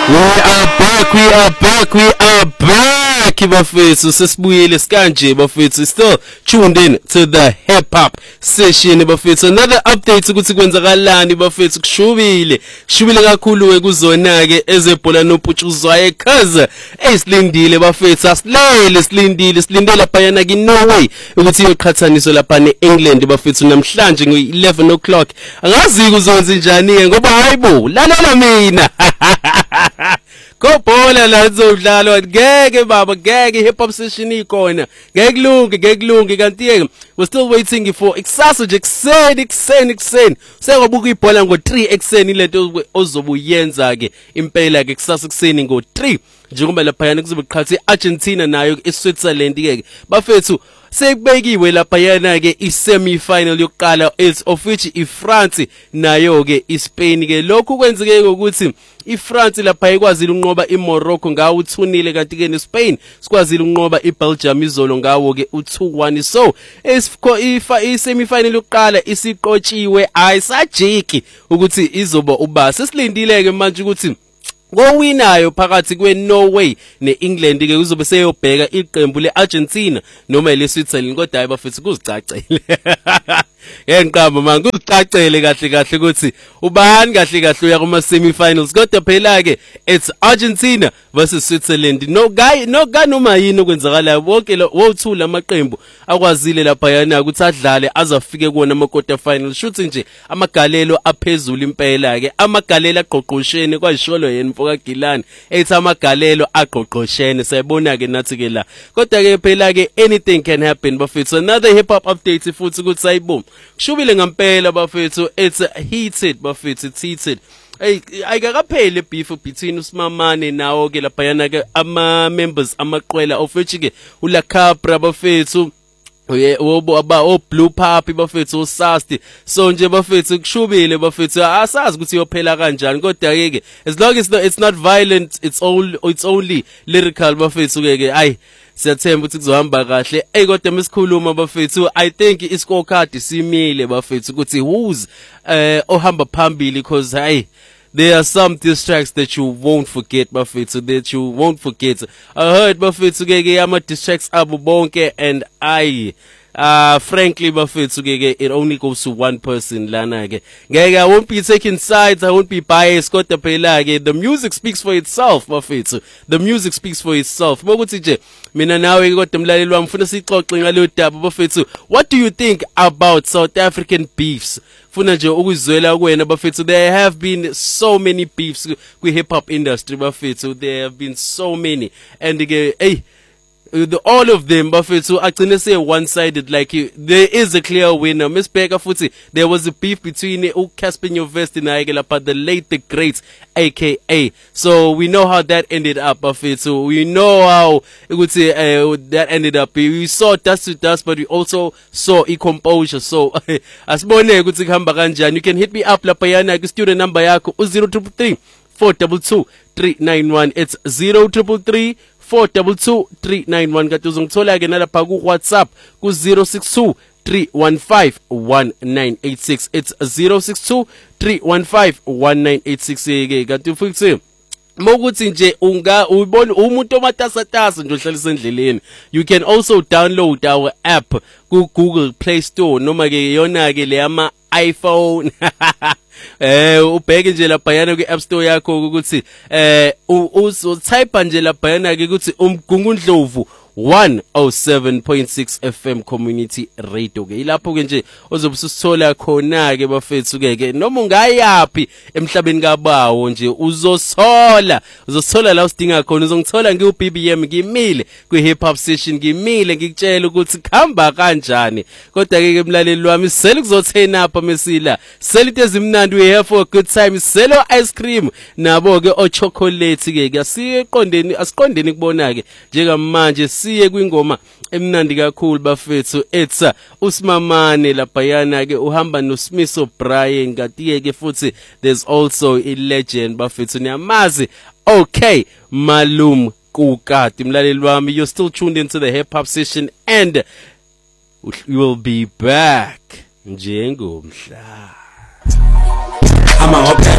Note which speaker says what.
Speaker 1: We are back, bafethu sesibuyile sikanje bafethu still tuned in to the hip hop session bafethu another update ukuthi kwenzakalani bafethu kushubile kakhulu kuzona ke ezebhola noputshuzwaye cause esilindile bafethu silindele lapha yana ki Norway ukuthi iyoqhathaniswa lapha neEngland bafethu namhlanje ngo11 o'clock angazi kuzonza njani ngoba hayibo lalela mina Kophola la zodlalo ngeke baba ngeke hip hop session ikhona ngeke kulunge kanti we're still waiting for ikusasa nje ekseni sekubuka ibhola ngo3 ekseni lento ozobuyenza ke impela ke kusasa ekseni ngo3 njengoba lapha yana kuzobe qhathi Argentina nayo eSwitzerland ke bafethu sekubekiwe lapha yana ke isemi final yokuqala of which iFrance nayo ke iSpain ke lokhu kwenzeke ukuthi iFrance lapha ikwazile ukunqoba iMorocco ngawo uthunile kanti ke neSpain sikwazile ukunqoba iBelgium izolo ngawo ke u2-1 so isemi final yokuqala isiqotshiwe ayisajiki ukuthi izoba ubasi silindile ke manje ukuthi ngowinayo phakathi kweNorway neEngland ke uzobe seyobheka iqembu leArgentina noma leSwitzerland kodwa hayi bafethu kuzicacile yenqamba manje kuzicacile kahle ukuthi ubani kahle uya kuma semi-finals kodwa phela ke it's Argentina versus Switzerland no guy noma yini okwenzakalayo bonke wothula amaqembu akwazile lapha yana ukuthi adlale azafike kuona ama quarter final shothi nje amagalelo aphezulu impela ke amagalelo aqoqoshene kwayisholo yena mfoka Gilani ethi amagalelo aqoqoshene sayibona ke nathi ke la kodwa ke phela ke anything can happen bafethu another hip hop update futhi ukuthi sayibona kushubile ngampela bafethu it's heated bafethu it's heated ayikakaphele beef between uSimamane nawo ke lapha yana ke ama members amaqwela of which ke ula Cabra bafethu o Blue Puppy bafethu uSasti so nje bafethu kushubile bafethu asazi ukuthi iyophela kanjani kodwa ke as long as it's not violent it's only lyrical bafethu ke ayi siyathemba ukuthi kuzohamba kahle kodwa mesikhuluma bafethu I think iscorecard simile bafethu ukuthi who's ohamba phambili because hey there are some diss tracks that you won't forget bafethu that you won't forget I heard bafethu ke ama diss tracks abo bonke and frankly bafethu ke it only goes to one person lana ke ngeke I won't be taking sides I won't be biased kodwa phela ke the music speaks for itself bafethu the music speaks for itself mokuthi nje mina nawe kodwa mlaleli wami ufuna sixoxe ngalo daba bafethu what do you think about South African beefs funa nje ukuzwela kuwena bafethu there have been so many beefs kwi hip hop industry bafethu there have been so many and ke all of them bafethu agcine say one sided like there is a clear winner misbeka futhi there was a beef between uCasper Nyovest naye lapha the late the great aka so we know how that ended up bafethu we know how ukuthi that ended up we saw dust to dust but we also saw composure so asibone ukuthi kuhamba kanjani you can hit me up lapha yana ku student number yakho u0333 422 391 it's 0333 422-391 kanti uzongithola ke nalapha ku WhatsApp ku 062-315-1986 it's 062-315-1986 ke kanti futhi mokuthi nje uyibona umuntu omatasatasa nje ohlalisa endleleni you can also download our app ku Google Play Store noma ke yona ke le ama iPhone ubheke nje lapha yana ku App Store yakho ukuthi utype nje lapha yana ke ukuthi umgungundlovu 107.6 FM community radio ke ilapho ke nje ozobusithola khona ke bafethu ke noma ungayapi emhlabeni kabawo nje uzosithola la usidinga khona uzongithola ngiu BBM ngimile ku hip hop session ngimile ngikutshela ukuthi khamba kanjani kodwa ke mlaleli wami sele kuzothena apha mesila sele into ezimnandi we here for a good time selo ice cream nabo ke o chocolate ke asiqondeni kubona ke njengamanje siye kwingoma emnandi kakhulu bafethu etsa uSimamane lapha yana ke uhamba noSmiso Brian kanti ke futhi there's also a legend bafethu niyamazi okay Malum Kukati mlaleli wami you're still tuned into the hip hop session and we will be back njengomhla